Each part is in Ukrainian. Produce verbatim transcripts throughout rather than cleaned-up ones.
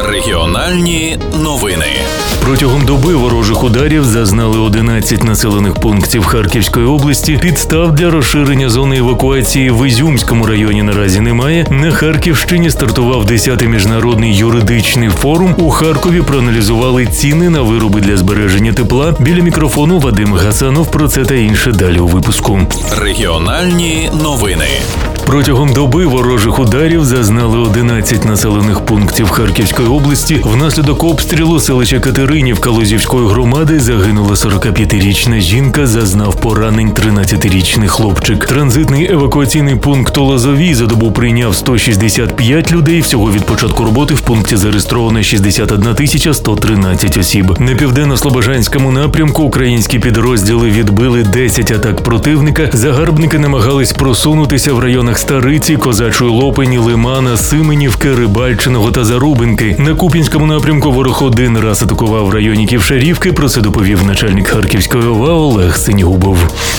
Регіональні новини. Протягом доби ворожих ударів зазнали одинадцять населених пунктів Харківської області. Підстав для розширення зони евакуації в Ізюмському районі наразі немає. На Харківщині стартував десятий міжнародний юридичний форум. У Харкові проаналізували ціни на вироби для збереження тепла. Біля мікрофону Вадим Гасанов. Про це та інше далі у випуску. Регіональні новини. Протягом доби ворожих ударів зазнали одинадцять населених пунктів Харківської області. Внаслідок обстрілу селища Катеринівка Лозівської громади загинула сорокап'ятирічна жінка, зазнав поранень тринадцятирічний хлопчик. Транзитний евакуаційний пункт у Лозовій за добу прийняв сто шістдесят п'ять людей. Всього від початку роботи в пункті зареєстровано шістдесят одна тисяча сто тринадцять осіб. На південно-слобожанському напрямку українські підрозділи відбили десять атак противника. Загарбники намагались просунутися в районах Стариці, Козачої Лопані, Лимана, Сименівки, Рибальчиного та Зарубинки. На Куп'янському напрямку ворог один раз атакував в районі Ківшарівки. Про це доповів начальник Харківської ОВА Олег Синігубов.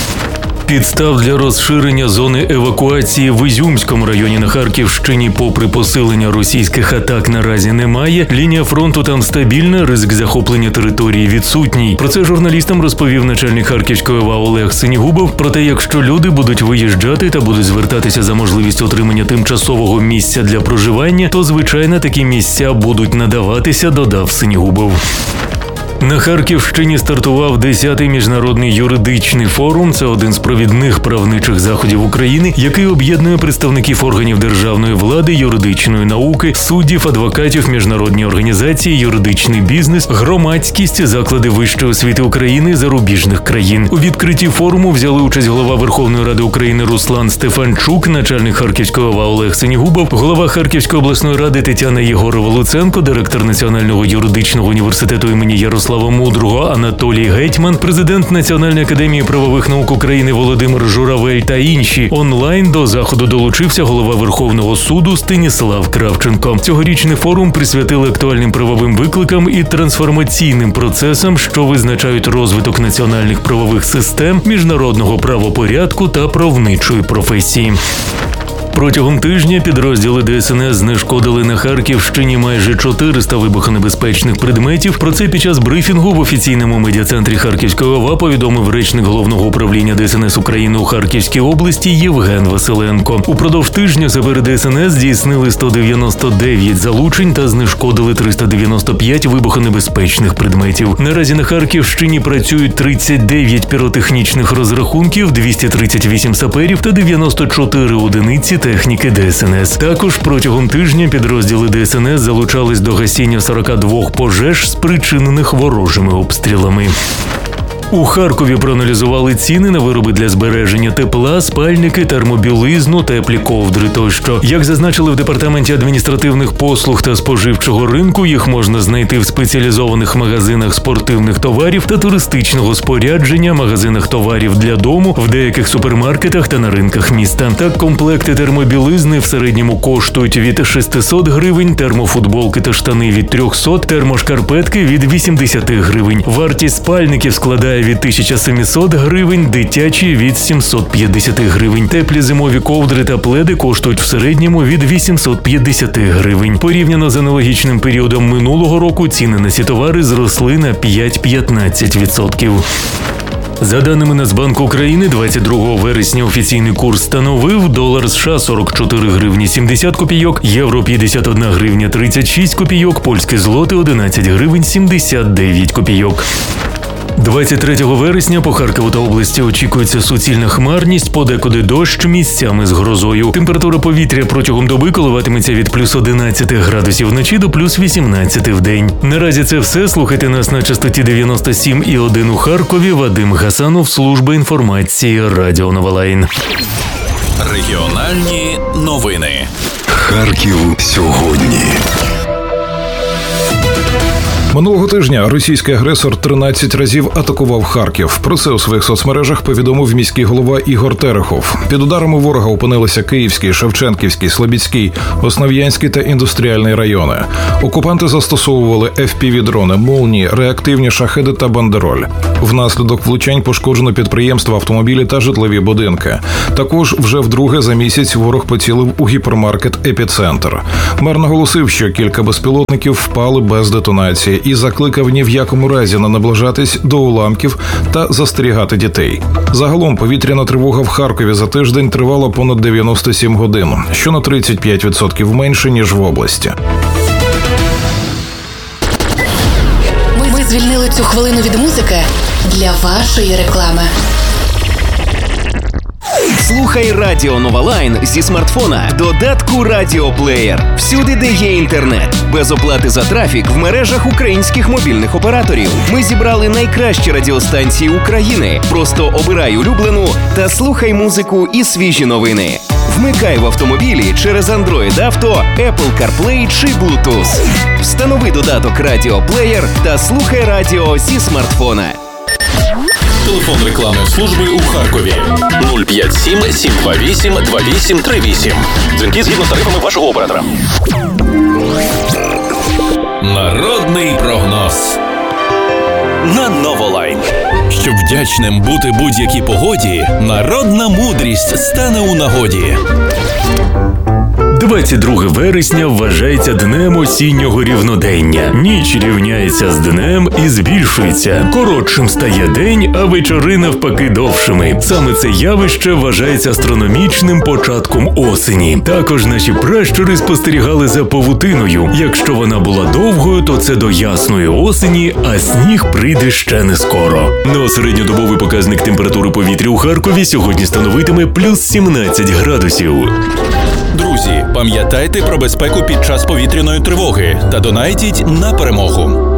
Підстав для розширення зони евакуації в Ізюмському районі на Харківщині попри посилення російських атак наразі немає. Лінія фронту там стабільна, ризик захоплення території відсутній. Про це журналістам розповів начальник Харківської ОВА Олег Синігубов. Проте, якщо люди будуть виїжджати та будуть звертатися за можливістю отримання тимчасового місця для проживання, то, звичайно, такі місця будуть надаватися, додав Синігубов. На Харківщині стартував десятий міжнародний юридичний форум. Це один з провідних правничих заходів України, який об'єднує представників органів державної влади, юридичної науки, суддів, адвокатів, міжнародні організації, юридичний бізнес, громадськість, заклади вищої освіти України, зарубіжних країн. У відкритті форуму взяли участь голова Верховної Ради України Руслан Стефанчук, начальник Харківської ОВА Олег Синігубов, голова Харківської обласної ради Тетяна Єгорова-Луценко, директор Національного юридичного університету імені Ярослава Слава Мудрого Анатолій Гетьман, президент Національної академії правових наук України Володимир Журавель та інші. Онлайн до заходу долучився голова Верховного суду Станіслав Кравченко. Цьогорічний форум присвятили актуальним правовим викликам і трансформаційним процесам, що визначають розвиток національних правових систем, міжнародного правопорядку та правничої професії. Протягом тижня підрозділи ДСНС знешкодили на Харківщині майже чотириста вибухонебезпечних предметів. Про це під час брифінгу в офіційному медіа-центрі Харківської ОВА повідомив речник Головного управління ДСНС України у Харківській області Євген Василенко. Упродовж тижня сапери ДСНС здійснили сто дев'яносто дев'ять залучень та знешкодили триста дев'яносто п'ять вибухонебезпечних предметів. Наразі на Харківщині працюють тридцять дев'ять піротехнічних розрахунків, двісті тридцять вісім саперів та дев'яносто чотири одиниці техніки ДСНС. Також протягом тижня підрозділи ДСНС залучались до гасіння сорок два пожеж, спричинених ворожими обстрілами. У Харкові проаналізували ціни на вироби для збереження тепла, спальники, термобілизну, теплі ковдри тощо. Як зазначили в Департаменті адміністративних послуг та споживчого ринку, їх можна знайти в спеціалізованих магазинах спортивних товарів та туристичного спорядження, магазинах товарів для дому, в деяких супермаркетах та на ринках міста. Так, комплекти термобілизни в середньому коштують від шістсот гривень, термофутболки та штани від триста, термошкарпетки від вісімдесят гривень. Вартість спальників складає від тисяча сімсот гривень, дитячі від сімсот п'ятдесят гривень. Теплі зимові ковдри та пледи коштують в середньому від вісімсот п'ятдесят гривень. Порівняно з аналогічним періодом минулого року ціни на ці товари зросли на п'ять-п'ятнадцять відсотків. За даними Нацбанку України, двадцять другого вересня офіційний курс становив долар США сорок чотири гривні сімдесят копійок, євро п'ятдесят одна гривня тридцять шість копійок, польські злоти одинадцять гривень сімдесят дев'ять копійок. двадцять третього вересня по Харкову та області очікується суцільна хмарність, подекуди дощ, місцями з грозою. Температура повітря протягом доби коливатиметься від плюс одинадцять градусів вночі до плюс вісімнадцять вдень. Наразі це все. Слухайте нас на частоті дев'яносто сім і один у Харкові. Вадим Гасанов, служба інформації, Радіо Новолайн. Регіональні новини. Харків сьогодні. Минулого тижня російський агресор тринадцять разів атакував Харків. Про це у своїх соцмережах повідомив міський голова Ігор Терехов. Під ударами ворога опинилися Київський, Шевченківський, Слобідський, Основ'янський та індустріальний райони. Окупанти застосовували еф пі ві-дрони, молнії, реактивні шахеди та бандероль. Внаслідок влучань пошкоджено підприємства, автомобілі та житлові будинки. Також вже вдруге за місяць ворог поцілив у гіпермаркет «Епіцентр». Мер наголосив, що кілька безпілотників впали без детонації і закликав ні в якому разі не наближатись до уламків та застерігати дітей. Загалом повітряна тривога в Харкові за тиждень тривала понад дев'яносто сім годин, що на тридцять п'ять відсотків менше, ніж в області. Ми, ми звільнили цю хвилину від музики для вашої реклами. Слухай Радіо Нова Лайн зі смартфона, додатку Радіоплеєр. Всюди, де є інтернет. Без оплати за трафік в мережах українських мобільних операторів. Ми зібрали найкращі радіостанції України. Просто обирай улюблену та слухай музику і свіжі новини. Вмикай в автомобілі через Android Auto, Apple CarPlay чи Bluetooth. Встанови додаток Радіоплеєр та слухай радіо зі смартфона. Телефон рекламної служби у Харкові нуль п'ять сім сім два вісім два вісім три вісім. Дзвінки згідно з тарифами вашого оператора. Народний прогноз на Новолайн. Щоб вдячним бути будь-якій погоді, народна мудрість стане у нагоді. двадцять друге вересня вважається днем осіннього рівнодення. Ніч рівняється з днем і збільшується. Коротшим стає день, а вечори навпаки довшими. Саме це явище вважається астрономічним початком осені. Також наші пращури спостерігали за павутиною. Якщо вона була довгою, то це до ясної осені, а сніг прийде ще не скоро. Ну а середньодобовий показник температури повітря у Харкові сьогодні становитиме плюс сімнадцять градусів. Друзі, пам'ятайте про безпеку під час повітряної тривоги та донайтіть на перемогу.